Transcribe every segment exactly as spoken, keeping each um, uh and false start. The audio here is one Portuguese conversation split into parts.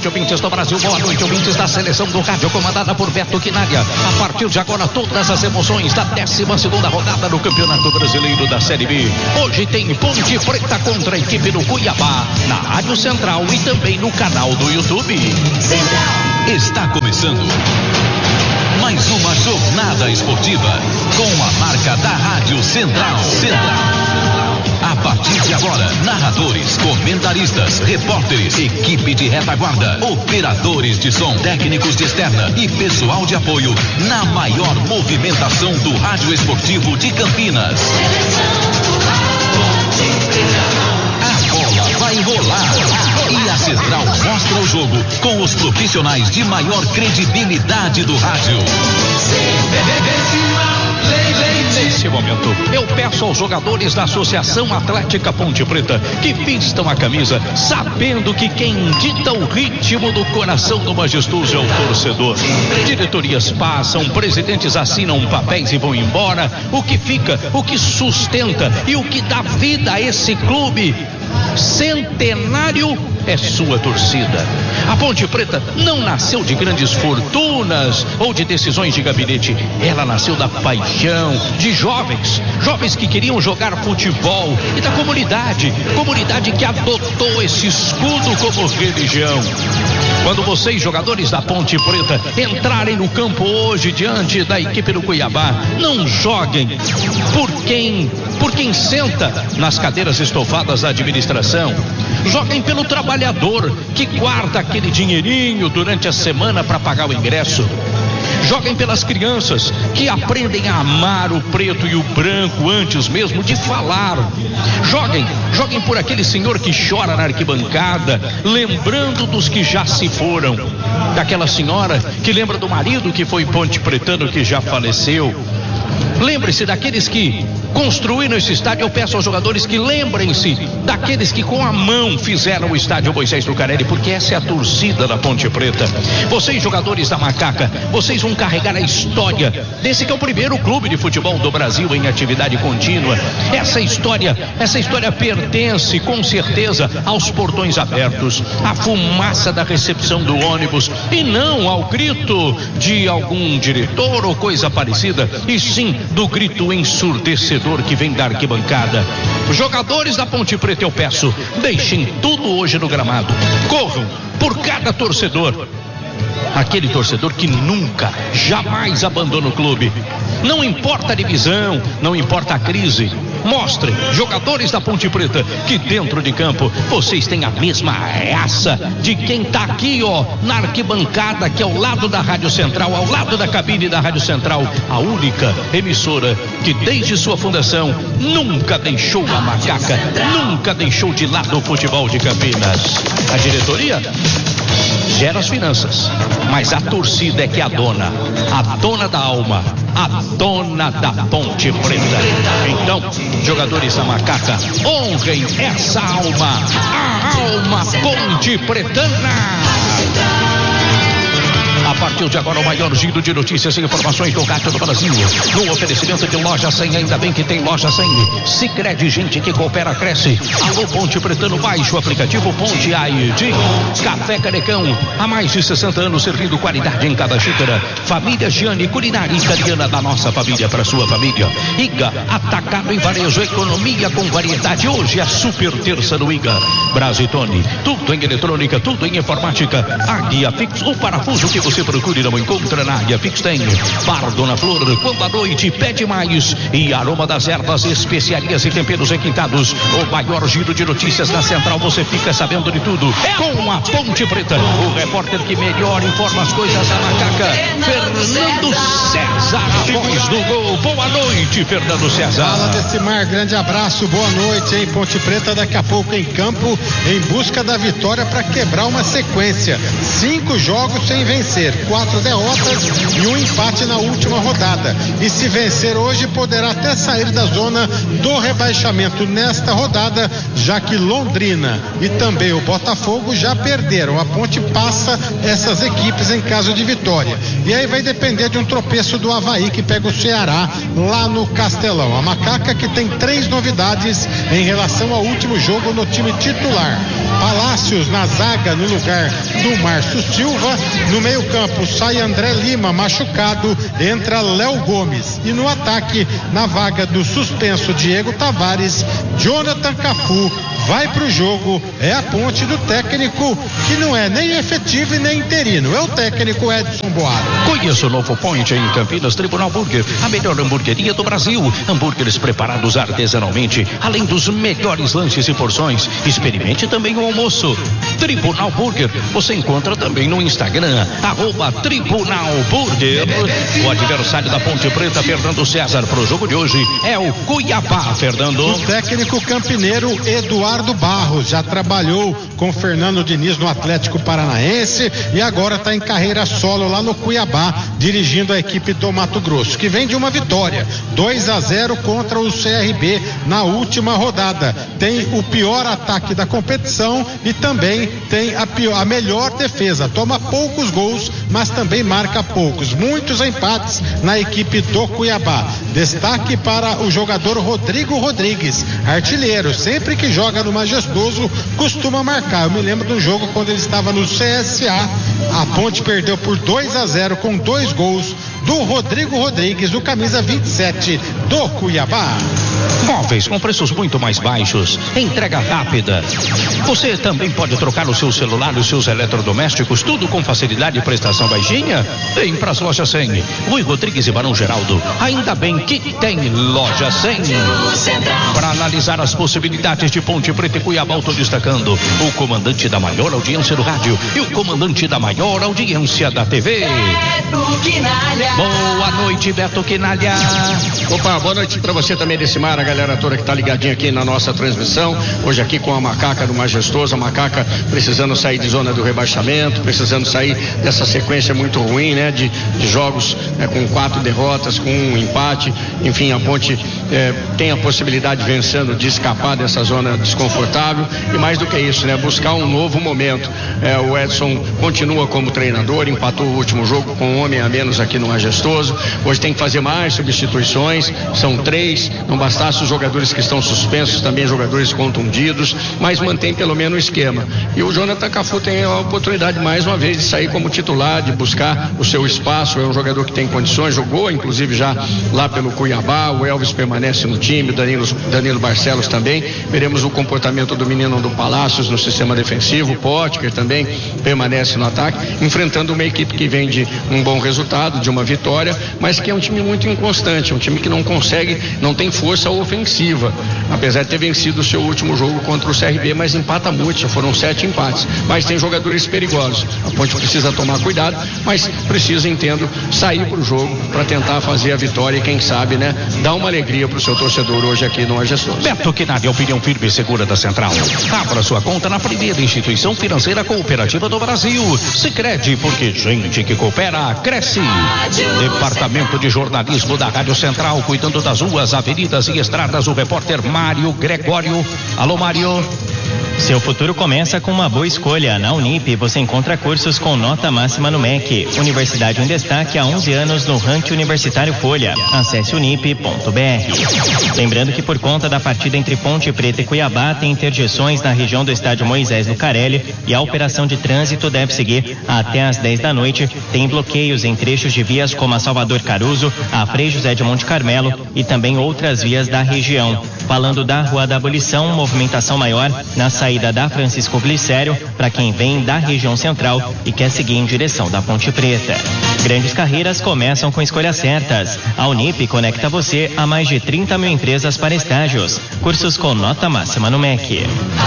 noite, ouvintes do Brasil. Boa noite, ouvintes da seleção do rádio, comandada por Beto Quinalha. A partir de agora, todas as emoções da décima segunda rodada do Campeonato Brasileiro da Série B. Hoje tem Ponte Preta contra a equipe do Cuiabá, na Rádio Central e também no canal do YouTube. Está começando mais uma jornada esportiva com a marca da Rádio Central. Central. A partir de agora, narradores, comentaristas, repórteres, equipe de retaguarda, operadores de som, técnicos de externa e pessoal de apoio na maior movimentação do rádio esportivo de Campinas. A bola vai rolar e a Central mostra o jogo com os profissionais de maior credibilidade do rádio. Nesse momento, eu peço aos jogadores da Associação Atlética Ponte Preta que vistam a camisa, sabendo que quem dita o ritmo do coração do majestoso é o torcedor. Diretorias passam, presidentes assinam papéis e vão embora. O que fica, o que sustenta e o que dá vida a esse clube centenário é sua torcida. A Ponte Preta não nasceu de grandes fortunas ou de decisões de gabinete. Ela nasceu da paixão de jovens, jovens que queriam jogar futebol, e da comunidade, comunidade que adotou esse escudo como religião. Quando vocês, jogadores da Ponte Preta, entrarem no campo hoje diante da equipe do Cuiabá, não joguem por quem, por quem senta nas cadeiras estofadas da administração. Joguem pelo trabalhador que guarda aquele dinheirinho durante a semana para pagar o ingresso. Joguem pelas crianças que aprendem a amar o preto e o branco antes mesmo de falar. Joguem, joguem por aquele senhor que chora na arquibancada, lembrando dos que já se foram. Daquela senhora que lembra do marido que foi ponte pretano que já faleceu. Lembre-se daqueles que construíram esse estádio. Eu peço aos jogadores que lembrem-se daqueles que com a mão fizeram o estádio Moisés Lucarelli, porque essa é a torcida da Ponte Preta. Vocês, jogadores da Macaca, vocês vão carregar a história desse que é o primeiro clube de futebol do Brasil em atividade contínua. Essa história, essa história pertence com certeza aos portões abertos, à fumaça da recepção do ônibus, e não ao grito de algum diretor ou coisa parecida, e sim do grito ensurdecedor que vem da arquibancada. Os jogadores da Ponte Preta, eu peço, deixem tudo hoje no gramado. Corram por cada torcedor. Aquele torcedor que nunca, jamais abandona o clube. Não importa a divisão, não importa a crise. Mostrem, jogadores da Ponte Preta, que dentro de campo vocês têm a mesma raça de quem tá aqui, ó, na arquibancada, que é ao lado da Rádio Central, ao lado da cabine da Rádio Central, a única emissora que desde sua fundação nunca deixou a Macaca, nunca deixou de lado o futebol de Campinas. A diretoria gera as finanças, mas a torcida é que é a dona, a dona da alma, a dona da Ponte Preta. Então, jogadores da Macaca, honrem essa alma, a alma Ponte Pretana. A partir de agora, o maior giro de notícias e informações do rádio do Brasil. No oferecimento de Loja cem, ainda bem que tem Loja cem. Sicredi, gente que coopera, cresce. Alô, Ponte Pretano, baixe o aplicativo Ponte I D. Café Canecão, há mais de sessenta anos servindo qualidade em cada xícara. Família Gianni, culinária italiana da nossa família para sua família. Iga, atacado em varejo, economia com variedade. Hoje é a super terça do Iga. Brasitone, tudo em eletrônica, tudo em informática. Águia Fix, o parafuso que você procure não encontra na Águia Fix tem. Bar Dona Flor, quando a noite pede mais. E Aroma das Ervas, especiarias e temperos requintados. O maior giro de notícias na Central, você fica sabendo de tudo com a Ponte Preta. O repórter que melhor informa as coisas da Macaca, Fernando César, a voz do gol. Boa noite, Fernando César. Fala desse mar, grande abraço, boa noite, hein? Ponte Preta daqui a pouco em campo, em busca da vitória para quebrar uma sequência. Cinco jogos sem vencer, quatro quatro derrotas e um empate na última rodada. E se vencer hoje, poderá até sair da zona do rebaixamento nesta rodada, já que Londrina e também o Botafogo já perderam. A Ponte passa essas equipes em caso de vitória. E aí vai depender de um tropeço do Avaí, que pega o Ceará lá no Castelão. A Macaca que tem três novidades em relação ao último jogo no time titular. Palácios na zaga no lugar do Márcio Silva. No meio campo sai André Lima machucado, entra Léo Gomes. E no ataque, na vaga do suspenso Diego Tavares, Jonathan Cafu vai pro jogo. É a Ponte do técnico que não é nem efetivo e nem interino. É o técnico Edson Boado. Conheça o novo Point em Campinas, Tribunal Burger, a melhor hamburgueria do Brasil. Hambúrgueres preparados artesanalmente, além dos melhores lanches e porções. Experimente também o almoço. Tribunal Burger, você encontra também no Instagram, arroba Tribunal Burger. O adversário da Ponte Preta, Fernando César, pro jogo de hoje é o Cuiabá, Fernando. O técnico campineiro Eduardo Barros já trabalhou com Fernando Diniz no Atlético Paranaense e agora está em carreira solo lá no Cuiabá, dirigindo a equipe do Mato Grosso, que vem de uma vitória, dois a zero contra o C R B na última rodada. Tem o pior ataque da competição e também tem a, pior, a melhor defesa. Toma poucos gols, mas também marca poucos. Muitos empates na equipe do Cuiabá. Destaque para o jogador Rodrigo Rodrigues, artilheiro. Sempre que joga no Majestoso, costuma marcar. Eu me lembro do jogo quando ele estava no C S A. A Ponte perdeu por dois a zero com dois gols do Rodrigo Rodrigues, o camisa vinte e sete do Cuiabá. Móveis com preços muito mais baixos, entrega rápida. Você também pode trocar o seu celular e os seus eletrodomésticos, tudo com facilidade e prestação baixinha? Vem para as lojas cem, Rui Rodrigues e Barão Geraldo. Ainda bem que tem loja cem. Para analisar as possibilidades de Ponte Preta e Cuiabá, estou destacando o comandante da maior audiência do rádio e o comandante da maior audiência da T V. Boa noite, Beto Quinalha. Opa, boa noite para você também, Decimar, a galera toda que tá ligadinha aqui na nossa transmissão. Hoje aqui com a Macaca do Majestoso, a Macaca precisando sair de zona do rebaixamento, precisando sair dessa sequência muito ruim, né? De, de jogos né, com quatro derrotas, com um empate. Enfim, a Ponte eh, tem a possibilidade, vencendo, de escapar dessa zona desconfortável e mais do que isso, né? Buscar um novo momento. Eh, o Edson continua como treinador, empatou o último jogo com um homem a menos aqui no Majestoso. Hoje tem que fazer mais substituições, são três, não bastasse os jogadores que estão suspensos, também jogadores contundidos, mas mantém pelo menos o esquema. E o Jonathan Cafu tem a oportunidade mais uma vez de sair como titular, de buscar o seu espaço. É um jogador que tem condições, jogou inclusive já lá pelo Cuiabá. O Elvis permanece no time, o Danilo, Danilo Barcelos também. Veremos o comportamento do menino do Palácios no sistema defensivo. O Potker também permanece no ataque, enfrentando uma equipe que vem de um bom resultado, de uma vitória, mas que é um time muito inconstante, um time que não consegue, não tem força ofensiva, apesar de ter vencido o seu último jogo contra o C R B, mas empata muito, já foram sete empates, mas tem jogadores perigosos. A Ponte precisa tomar cuidado, mas precisa, entendo, sair pro jogo para tentar fazer a vitória e quem sabe, né, dar uma alegria pro seu torcedor hoje aqui no Majestoso. Beto Quinalha, opinião firme e segura da Central. Abra sua conta na primeira instituição financeira cooperativa do Brasil. Sicredi, porque gente que coopera, cresce. Departamento de Jornalismo da Rádio Central, cuidando das ruas, avenidas e estradas, o repórter Mário Gregório. Alô, Mário. Seu futuro começa com uma boa escolha. Na Unip você encontra cursos com nota máxima no M E C. Universidade em destaque há onze anos no ranking universitário Folha. Acesse unip ponto b r. Lembrando que por conta da partida entre Ponte Preta e Cuiabá tem interdições na região do estádio Moisés Lucarelli e a operação de trânsito deve seguir até às dez da noite. Tem bloqueios em trechos de vias como a Salvador Caruso, a Frei José de Monte Carmelo e também outras vias da região. Falando da Rua da Abolição, movimentação maior na saída da Francisco Glicério para quem vem da região central e quer seguir em direção da Ponte Preta. Grandes carreiras começam com escolhas certas. A Unip conecta você a mais de trinta mil empresas para estágios. Cursos com nota máxima no M E C.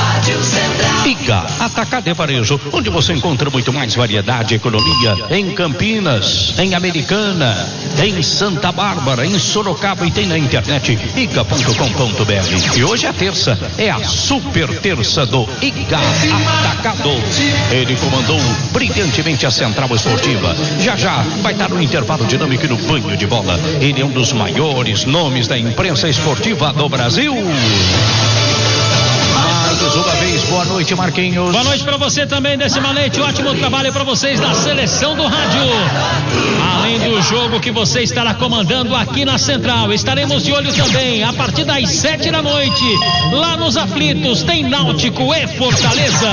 Iga Atacado e Varejo, onde você encontra muito mais variedade e economia em Campinas, em Americana, em Santa Bárbara, em Sorocaba e tem na internet iga ponto com ponto b r. E hoje é terça, é a super terça do Iga Atacado. destacado. Ele comandou brilhantemente a Central Esportiva. Já já vai dar um intervalo dinâmico no banho de bola. Ele é um dos maiores nomes da imprensa esportiva do Brasil. Mais uma vez, boa noite, Marquinhos. Boa noite para você também, Décima Leite. Ótimo trabalho para vocês da seleção do rádio. Além do jogo que você estará comandando aqui na Central, estaremos de olho também a partir das sete da noite. Lá nos Aflitos tem Náutico e Fortaleza.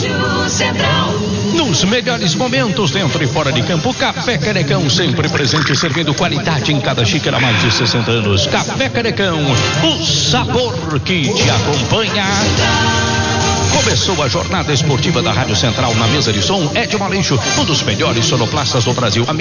Nos melhores momentos, dentro e fora de campo, Café Canecão, sempre presente, servindo qualidade em cada xícara há mais de sessenta anos. Café Canecão, o sabor que te acompanha. Começou a jornada esportiva da Rádio Central na mesa de som. Edson Aleixo, um dos melhores sonoplastas do Brasil.